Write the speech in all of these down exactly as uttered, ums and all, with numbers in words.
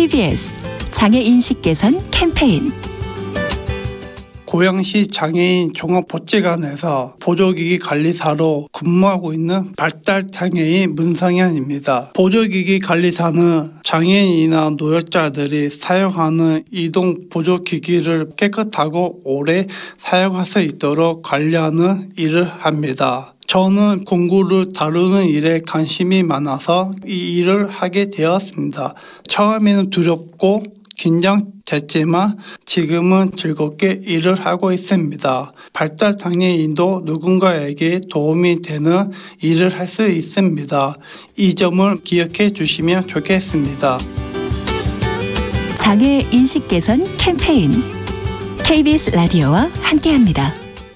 케이비에스 장애인식 개선 캠페인. 고양시 장애인 종합복지관에서 보조기기 관리사로 근무하고 있는 발달장애인 문성현입니다. 보조기기 관리사는 장애인이나 노약자들이 사용하는 이동 보조기기를 깨끗하고 오래 사용할 수 있도록 관리하는 일을 합니다. 저는 공구를 다루는 일에 관심이 많아서 이 일을 하게 되었습니다. 처음에는 두렵고 긴장됐지만 지금은 즐겁게 일을 하고 있습니다. 발달장애인도 누군가에게 도움이 되는 일을 할 수 있습니다. 이 점을 기억해 주시면 좋겠습니다. 장애 인식 개선 캠페인. 케이비에스 라디오와 함께합니다.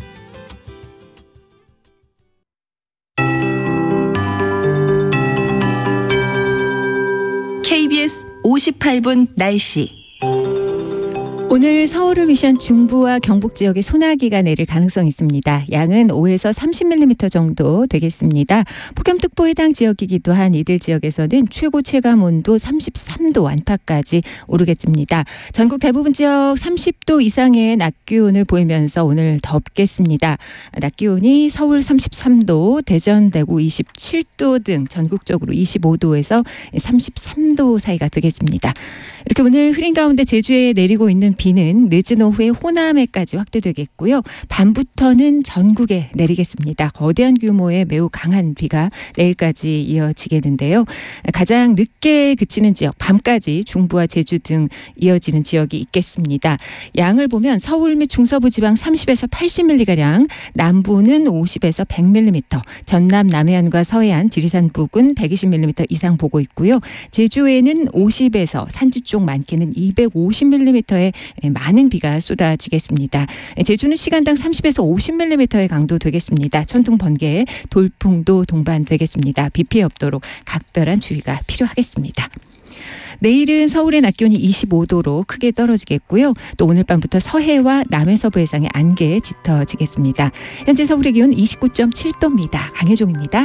케이비에스 오십팔 분 날씨. 오늘 서울을 위시한 중부와 경북 지역에 소나기가 내릴 가능성이 있습니다. 양은 오에서 삼십 밀리미터 정도 되겠습니다. 폭염특보 해당 지역이기도 한 이들 지역에서는 최고 체감 온도 삼십삼 도 안팎까지 오르겠습니다. 전국 대부분 지역 삼십 도 이상의 낮 기온을 보이면서 오늘 덥겠습니다. 낮 기온이 서울 삼십삼 도, 대전, 대구 이십칠 도 등 전국적으로 이십오 도에서 삼십삼 도 사이가 되겠습니다. 이렇게 오늘 흐린 가운데 제주에 내리고 있는 비는 늦은 오후에 호남에까지 확대되겠고요. 밤부터는 전국에 내리겠습니다. 거대한 규모의 매우 강한 비가 내일까지 이어지겠는데요. 가장 늦게 그치는 지역, 밤까지 중부와 제주 등 이어지는 지역이 있겠습니다. 양을 보면 서울 및 중서부 지방 삼십에서 팔십 밀리미터가량, 남부는 오십에서 백 밀리미터, 전남 남해안과 서해안, 지리산 부근 백이십 밀리미터 이상 보고 있고요. 제주에는 오십에서 산지 쪽 많게는 이백오십 밀리미터의 많은 비가 쏟아지겠습니다. 제주는 시간당 삼십에서 오십 밀리미터의 강도 되겠습니다. 천둥, 번개, 돌풍도 동반되겠습니다. 비 피해 없도록 각별한 주의가 필요하겠습니다. 내일은 서울의 낮 기온이 이십오 도로 크게 떨어지겠고요. 또 오늘 밤부터 서해와 남해서부 해상에 안개 짙어지겠습니다. 현재 서울의 기온 이십구 점 칠 도입니다. 강혜종입니다.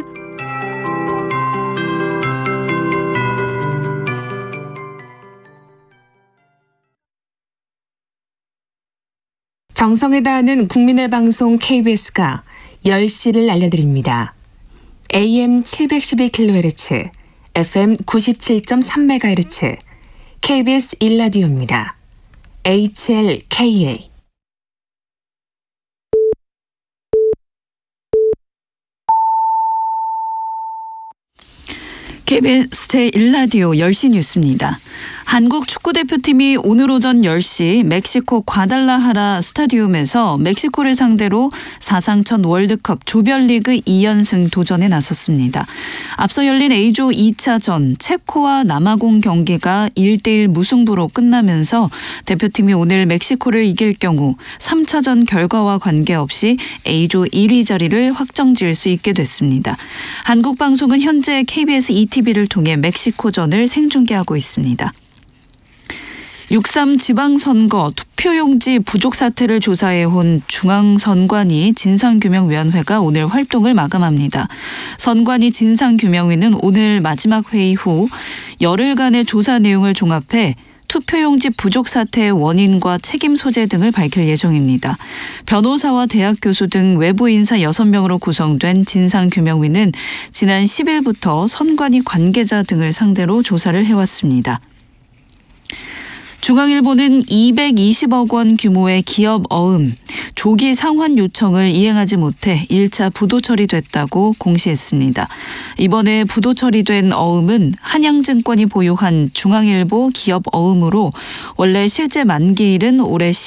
정성에 다하는 국민의 방송 케이비에스가 열 시를 알려드립니다. 에이엠 칠백십일 킬로헤르츠, 에프엠 구십칠 점 삼 메가헤르츠, 케이비에스 일 라디오입니다. 에이치엘케이에이. 케이비에스 제일 라디오 열 시 뉴스입니다. 한국 축구대표팀이 오늘 오전 열 시 멕시코 과달라하라 스타디움에서 멕시코를 상대로 사상 첫 월드컵 조별리그 이 연승 도전에 나섰습니다. 앞서 열린 A조 이 차전 체코와 남아공 경기가 일 대 일 무승부로 끝나면서 대표팀이 오늘 멕시코를 이길 경우 삼 차전 결과와 관계없이 A조 일 위 자리를 확정지을 수 있게 됐습니다. 한국 방송은 현재 케이비에스 이티비를 통해 멕시코전을 생중계하고 있습니다. 육삼 지방선거 투표용지 부족 사태를 조사해온 중앙선관위 진상규명위원회가 오늘 활동을 마감합니다. 선관위 진상규명위는 오늘 마지막 회의 후 열흘간의 조사 내용을 종합해 투표용지 부족 사태의 원인과 책임 소재 등을 밝힐 예정입니다. 변호사와 대학 교수 등 외부 인사 여섯 명으로 구성된 진상규명위는 지난 십 일부터 선관위 관계자 등을 상대로 조사를 해왔습니다. 중앙일보는 이백이십억 원 규모의 기업 어음, 조기 상환 요청을 이행하지 못해 일 차 부도 처리됐다고 공시했습니다. 이번에 부도 처리된 어음은 한양증권이 보유한 중앙일보 기업 어음으로 원래 실제 만기일은 올해